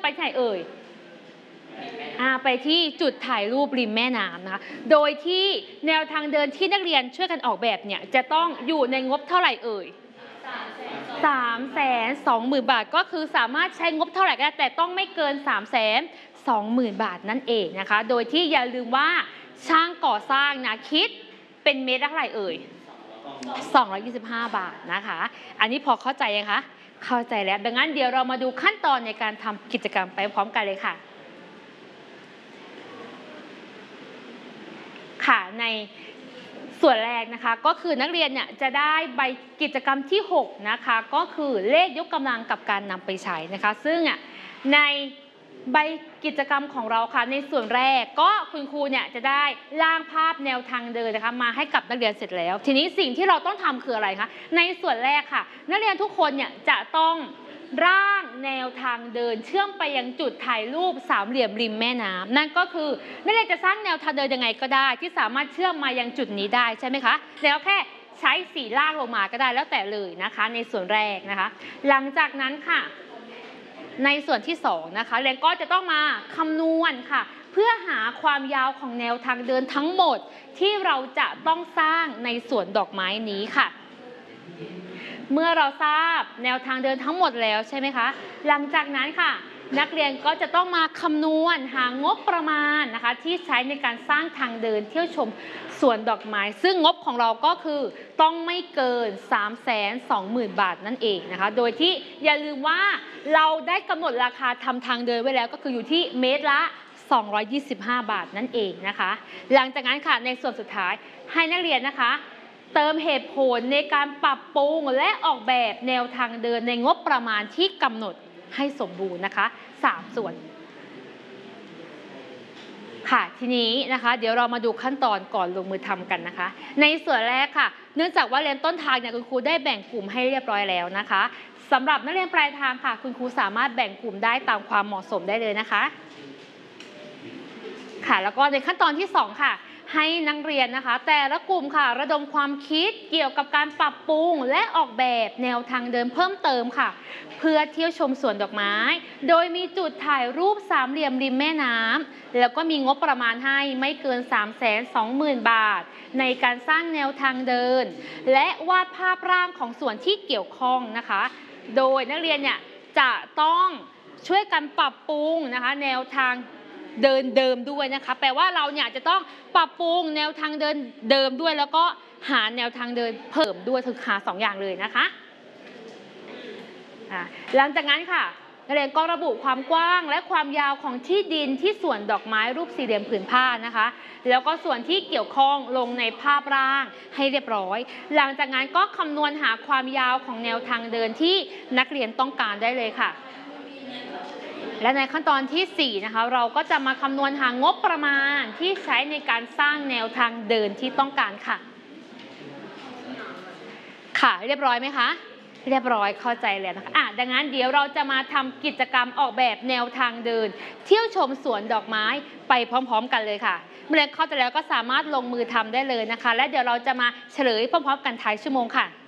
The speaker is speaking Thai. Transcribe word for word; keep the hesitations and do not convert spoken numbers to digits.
ไปที่ไหนเอ่ยไปที่จุดถ่ายรูปริมแม่น้ำนะคะโดยที่แนวทางเดินที่นักเรียนช่วยกันออกแบบเนี่ยจะต้องอยู่ในงบเท่าไหร่เอ่ยสามแสนสองหมื่นบาทก็คือสามารถใช้งบเท่าไหร่ก็ได้แต่ต้องไม่เกินสามแสนสองหมื่นบาทนั่นเองนะคะโดยที่อย่าลืมว่าช่างก่อสร้างนะคิดเป็นเมตรละเท่าไหร่เอ่ยสองร้อยยี่สิบห้าบาทนะคะอันนี้พอเข้าใจยังคะเข้าใจแล้วดังนั้นเดี๋ยวเรามาดูขั้นตอนในการทำกิจกรรมไปพร้อมกันเลยค่ะค่ะในส่วนแรกนะคะก็คือนักเรียนเนี่ยจะได้ใบกิจกรรมที่หกนะคะก็คือเลขยกกำลังกับการนำไปใช้นะคะซึ่งในใบกิจกรรมของเราค่ะในส่วนแรกก็คุณครูเนี่ยจะได้ร่างภาพแนวทางเดินนะคะมาให้กับนักเรียนเสร็จแล้วทีนี้สิ่งที่เราต้องทำคืออะไรคะในส่วนแรกค่ะนักเรียนทุกคนเนี่ยจะต้องร่างแนวทางเดินเชื่อมไปยังจุดถ่ายรูปสามเหลี่ยมริมแม่น้ำนั่นก็คือนักเรียนจะสร้างแนวทางเดินยังไงก็ได้ที่สามารถเชื่อมมายังจุดนี้ได้ใช่ไหมคะแล้วแค่ใช้สีลากลงมาก็ได้แล้วแต่เลยนะคะในส่วนแรกนะคะหลังจากนั้นค่ะในส่วนที่สองนะคะเรียนก็จะต้องมาคำนวณค่ะเพื่อหาความยาวของแนวทางเดินทั้งหมดที่เราจะต้องสร้างในสวนดอกไม้นี้ค่ะเมื่อเราทราบแนวทางเดินทั้งหมดแล้วใช่ไหมคะหลังจากนั้นค่ะนักเรียนก็จะต้องมาคำนวณหางบประมาณนะคะที่ใช้ในการสร้างทางเดินเที่ยวชมสวนดอกไม้ซึ่งงบของเราก็คือต้องไม่เกิน สามแสนสองหมื่น บาทนั่นเองนะคะโดยที่อย่าลืมว่าเราได้กำหนดราคาทำทางเดินไว้แล้วก็คืออยู่ที่เมตรละสองร้อยยี่สิบห้าบาทนั่นเองนะคะหลังจากนั้นค่ะในส่วนสุดท้ายให้นักเรียนนะคะเติมเหตุผลในการปรับปรุงและออกแบบแนวทางเดินในงบประมาณที่กำหนดให้สมบูรณ์นะคะสามส่วนค่ะทีนี้นะคะเดี๋ยวเรามาดูขั้นตอนก่อนลงมือทำกันนะคะในส่วนแรกค่ะเนื่องจากว่าเรียนต้นทางเนี่ยคุณครูได้แบ่งกลุ่มให้เรียบร้อยแล้วนะคะสำหรับนักเรียนปลายทางค่ะคุณครูสามารถแบ่งกลุ่มได้ตามความเหมาะสมได้เลยนะคะค่ะแล้วก็ในขั้นตอนที่สองค่ะให้นักเรียนนะคะแต่ละกลุ่มค่ะระดมความคิดเกี่ยวกับการปรับปรุงและออกแบบแนวทางเดินเพิ่มเติมค่ะเพื่อเที่ยวชมสวนดอกไม้โดยมีจุดถ่ายรูปสามเหลี่ยมริมแม่น้ำแล้วก็มีงบประมาณให้ไม่เกิน สามแสนสองหมื่น บาทในการสร้างแนวทางเดินและวาดภาพร่างของส่วนที่เกี่ยวข้องนะคะโดยนักเรียนเนี่ยจะต้องช่วยกันปรับปรุงนะคะแนวทางเดินเดิมด้วยนะคะแปลว่าเราเนี่ยจะต้องปรับปรุงแนวทางเดินเดิมด้วยแล้วก็หาแนวทางเดินเพิ่มด้วยคือหาสองอย่างเลยนะคะหลังจากนั้นค่ะนักเรียนก็ระบุความกว้างและความยาวของที่ดินที่ส่วนดอกไม้รูปสี่เหลี่ยมผืนผ้านะคะแล้วก็ส่วนที่เกี่ยวข้องลงในภาพร่างให้เรียบร้อยหลังจากนั้นก็คำนวณหาความยาวของแนวทางเดินที่นักเรียนต้องการได้เลยค่ะและในขั้นตอนที่สี่นะคะเราก็จะมาคำนวณหางบประมาณที่ใช้ในการสร้างแนวทางเดินที่ต้องการค่ะค่ะเรียบร้อยไหมคะเรียบร้อยเข้าใจแล้วนะคะอ่ะดังนั้นเดี๋ยวเราจะมาทำกิจกรรมออกแบบแนวทางเดินเที่ยวชมสวนดอกไม้ไปพร้อมๆกันเลยค่ะเมื่อเข้าใจแล้วก็สามารถลงมือทำได้เลยนะคะและเดี๋ยวเราจะมาเฉลยพร้อมๆกันท้ายชั่วโมงค่ะ